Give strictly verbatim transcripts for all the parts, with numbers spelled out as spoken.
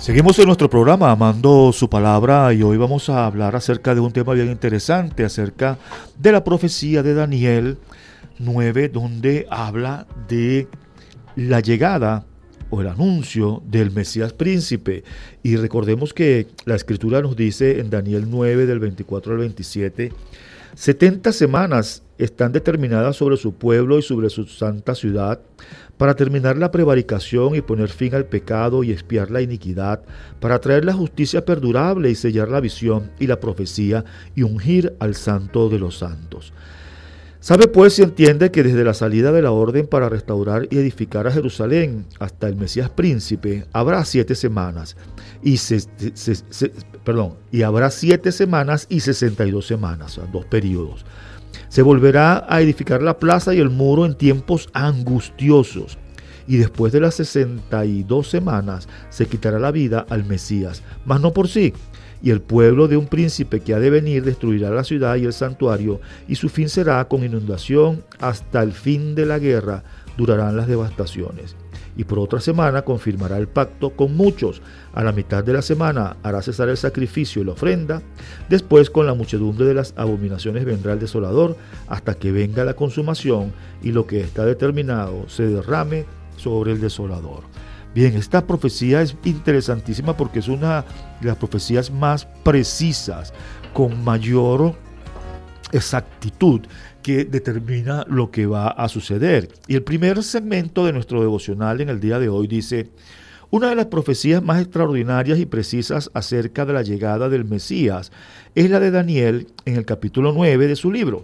Seguimos en nuestro programa Amando su Palabra y hoy vamos a hablar acerca de un tema bien interesante, acerca de la profecía de Daniel nueve, donde habla de la llegada o el anuncio del Mesías príncipe. Y recordemos que la Escritura nos dice en Daniel nueve, del veinticuatro al veintisiete, setenta semanas están determinadas sobre su pueblo y sobre su santa ciudad, para terminar la prevaricación y poner fin al pecado y expiar la iniquidad, para traer la justicia perdurable y sellar la visión y la profecía y ungir al santo de los santos. Sabe pues y entiende que desde la salida de la orden para restaurar y edificar a Jerusalén hasta el Mesías príncipe habrá siete semanas y se, se, se, perdón, y habrá siete semanas y sesenta y dos semanas, o sea, dos periodos. Se volverá a edificar la plaza y el muro en tiempos angustiosos. Y después de las sesenta y dos semanas se quitará la vida al Mesías, mas no por sí. Y el pueblo de un príncipe que ha de venir destruirá la ciudad y el santuario, y su fin será con inundación hasta el fin de la guerra, durarán las devastaciones. Y por otra semana confirmará el pacto con muchos. A la mitad de la semana hará cesar el sacrificio y la ofrenda. Después, con la muchedumbre de las abominaciones, vendrá el desolador, hasta que venga la consumación y lo que está determinado se derrame sobre el desolador. Bien, esta profecía es interesantísima porque es una de las profecías más precisas, con mayor exactitud, que determina lo que va a suceder. Y el primer segmento de nuestro devocional en el día de hoy dice: una de las profecías más extraordinarias y precisas acerca de la llegada del Mesías es la de Daniel en el capítulo nueve de su libro.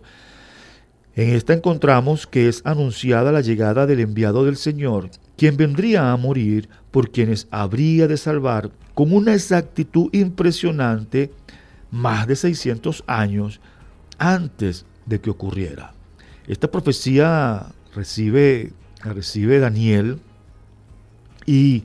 En esta encontramos que es anunciada la llegada del enviado del Señor, quien vendría a morir por quienes habría de salvar con una exactitud impresionante más de seiscientos años antes de que ocurriera. Esta profecía recibe, recibe Daniel y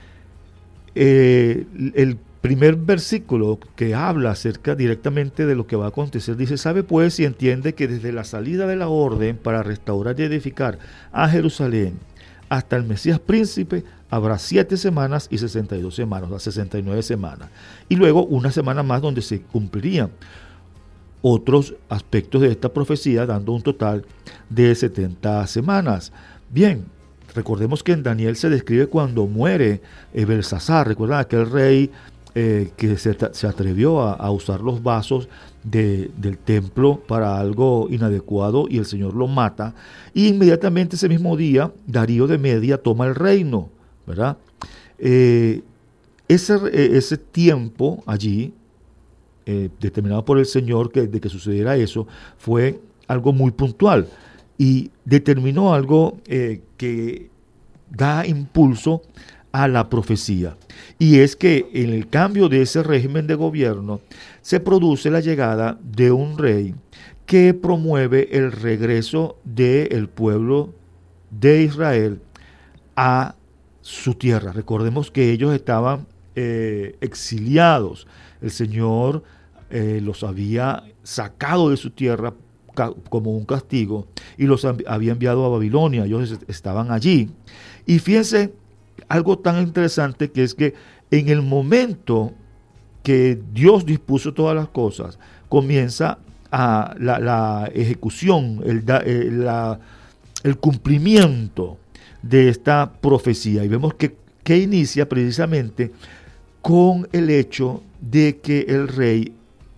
eh, el primer versículo que habla acerca directamente de lo que va a acontecer dice: sabe pues y entiende que desde la salida de la orden para restaurar y edificar a Jerusalén hasta el Mesías príncipe habrá siete semanas y sesenta y dos semanas, o sea, sesenta y nueve semanas, y luego una semana más donde se cumplirían otros aspectos de esta profecía, dando un total de setenta semanas. Bien, recordemos que en Daniel se describe cuando muere eh, Belsasar. Recuerdan aquel rey eh, que se, se atrevió a, a usar los vasos de, del templo para algo inadecuado y el Señor lo mata. Y inmediatamente ese mismo día, Darío de Media toma el reino, ¿verdad? Eh, ese, eh, ese tiempo allí, Eh, determinado por el Señor que, de que sucediera eso, fue algo muy puntual y determinó algo eh, que da impulso a la profecía, y es que en el cambio de ese régimen de gobierno se produce la llegada de un rey que promueve el regreso del pueblo de Israel a su tierra. Recordemos que ellos estaban eh, exiliados. El Señor eh, los había sacado de su tierra ca- como un castigo y los había enviado a Babilonia. Ellos estaban allí. Y fíjense algo tan interesante, que es que en el momento que Dios dispuso todas las cosas, comienza a la, la ejecución, el, el, la, el cumplimiento de esta profecía. Y vemos que, que inicia precisamente con el hecho de que el rey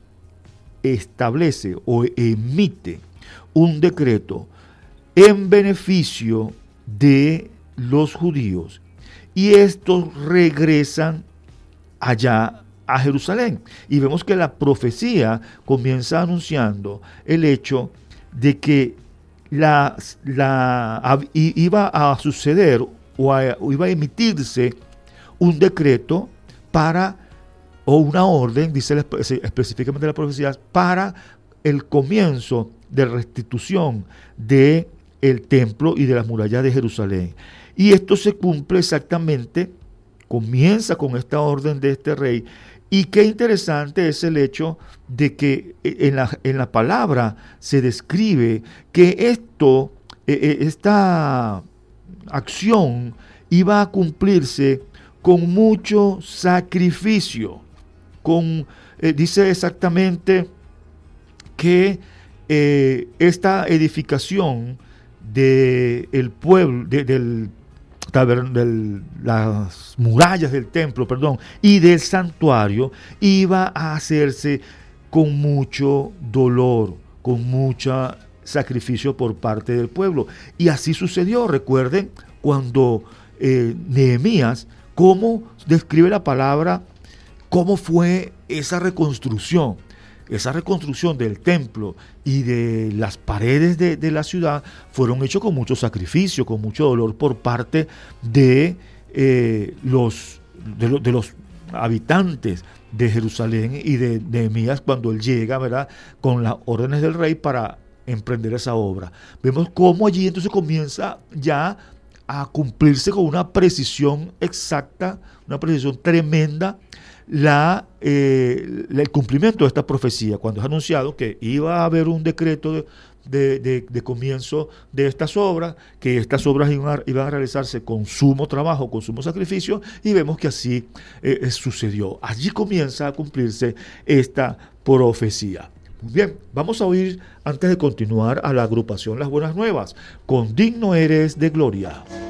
establece o emite un decreto en beneficio de los judíos, y estos regresan allá a Jerusalén. Y vemos que la profecía comienza anunciando el hecho de que la, la, iba a suceder o, a, o iba a emitirse un decreto para, o una orden, dice específicamente la profecía, para el comienzo de restitución del templo y de las murallas de Jerusalén. Y esto se cumple exactamente, comienza con esta orden de este rey. Y qué interesante es el hecho de que en la, en la palabra se describe que esto, esta acción iba a cumplirse con mucho sacrificio. Con, eh, dice exactamente que eh, esta edificación del pueblo, de, del, del, las murallas del templo, perdón, y del santuario, iba a hacerse con mucho dolor, con mucho sacrificio por parte del pueblo. Y así sucedió. Recuerden cuando eh, Nehemías, cómo describe la palabra, cómo fue esa reconstrucción. Esa reconstrucción del templo y de las paredes de, de la ciudad fueron hechos con mucho sacrificio, con mucho dolor por parte de, eh, los, de, lo, de los habitantes de Jerusalén y de Nehemías cuando él llega, ¿verdad?, con las órdenes del rey para emprender esa obra. Vemos cómo allí entonces comienza ya a cumplirse con una precisión exacta, una precisión tremenda, La, eh, el cumplimiento de esta profecía, cuando es anunciado que iba a haber un decreto de, de, de, de comienzo de estas obras, que estas obras iban a, iban a realizarse con sumo trabajo, con sumo sacrificio, y vemos que así eh, sucedió. Allí comienza a cumplirse esta profecía. Muy bien, vamos a oír, antes de continuar, a la agrupación Las Buenas Nuevas, con Digno Eres de Gloria.